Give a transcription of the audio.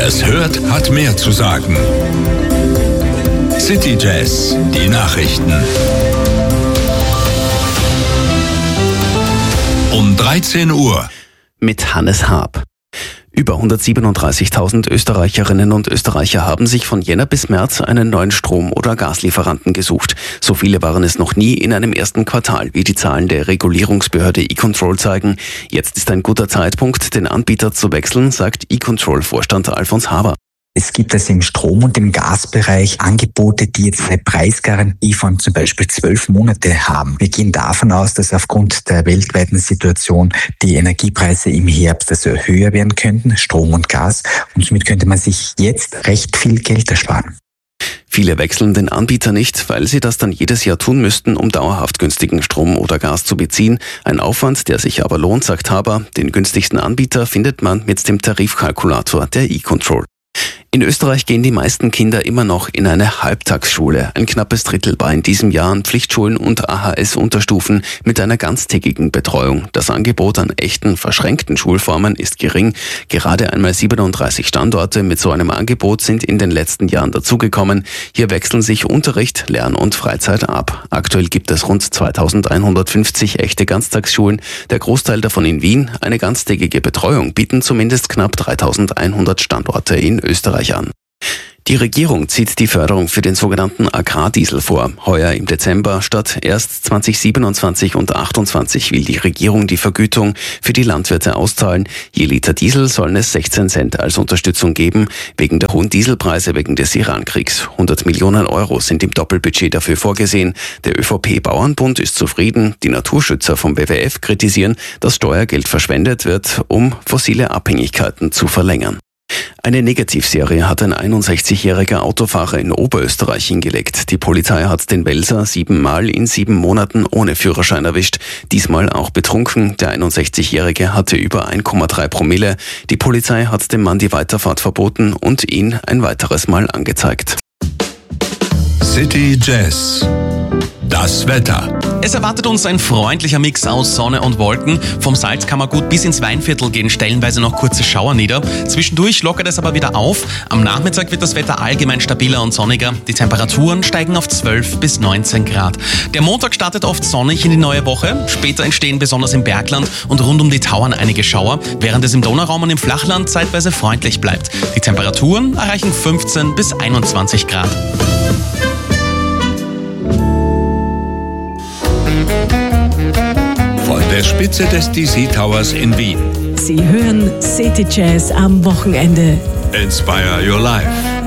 es hört, hat mehr zu sagen. City Jazz, die Nachrichten. Um 13 Uhr. Mit Hannes Haab. Über 137.000 Österreicherinnen und Österreicher haben sich von Jänner bis März einen neuen Strom- oder Gaslieferanten gesucht. So viele waren es noch nie in einem ersten Quartal, wie die Zahlen der Regulierungsbehörde E-Control zeigen. Jetzt ist ein guter Zeitpunkt, den Anbieter zu wechseln, sagt E-Control-Vorstand Alfons Haber. Es gibt also im Strom- und im Gasbereich Angebote, die jetzt eine Preisgarantie von zum Beispiel 12 Monate haben. Wir gehen davon aus, dass aufgrund der weltweiten Situation die Energiepreise im Herbst also höher werden könnten, Strom und Gas. Und somit könnte man sich jetzt recht viel Geld ersparen. Viele wechseln den Anbieter nicht, weil sie das dann jedes Jahr tun müssten, um dauerhaft günstigen Strom oder Gas zu beziehen. Ein Aufwand, der sich aber lohnt, sagt Haber. Den günstigsten Anbieter findet man mit dem Tarifkalkulator der E-Control. In Österreich gehen die meisten Kinder immer noch in eine Halbtagsschule. Ein knappes Drittel war in diesem Jahr an Pflichtschulen und AHS-Unterstufen mit einer ganztägigen Betreuung. Das Angebot an echten, verschränkten Schulformen ist gering. Gerade einmal 37 Standorte mit so einem Angebot sind in den letzten Jahren dazugekommen. Hier wechseln sich Unterricht, Lern- und Freizeit ab. Aktuell gibt es rund 2150 echte Ganztagsschulen, der Großteil davon in Wien. Eine ganztägige Betreuung bieten zumindest knapp 3100 Standorte in Österreich an. Die Regierung zieht die Förderung für den sogenannten Agrardiesel vor. Heuer im Dezember statt erst 2027 und 2028 will die Regierung die Vergütung für die Landwirte auszahlen. Je Liter Diesel sollen es 16 Cent als Unterstützung geben, wegen der hohen Dieselpreise wegen des Iran-Kriegs. 100 Millionen Euro sind im Doppelbudget dafür vorgesehen. Der ÖVP-Bauernbund ist zufrieden. Die Naturschützer vom WWF kritisieren, dass Steuergeld verschwendet wird, um fossile Abhängigkeiten zu verlängern. Eine Negativserie hat ein 61-jähriger Autofahrer in Oberösterreich hingelegt. Die Polizei hat den Welser 7-mal in 7 Monaten ohne Führerschein erwischt. Diesmal auch betrunken. Der 61-jährige hatte über 1,3 Promille. Die Polizei hat dem Mann die Weiterfahrt verboten und ihn ein weiteres Mal angezeigt. City Jazz. Das Wetter. Es erwartet uns ein freundlicher Mix aus Sonne und Wolken. Vom Salzkammergut bis ins Weinviertel gehen stellenweise noch kurze Schauer nieder. Zwischendurch lockert es aber wieder auf. Am Nachmittag wird das Wetter allgemein stabiler und sonniger. Die Temperaturen steigen auf 12 bis 19 Grad. Der Montag startet oft sonnig in die neue Woche. Später entstehen besonders im Bergland und rund um die Tauern einige Schauer, während es im Donauraum und im Flachland zeitweise freundlich bleibt. Die Temperaturen erreichen 15 bis 21 Grad. Von der Spitze des DC Towers in Wien. Sie hören City Jazz am Wochenende. Inspire your life.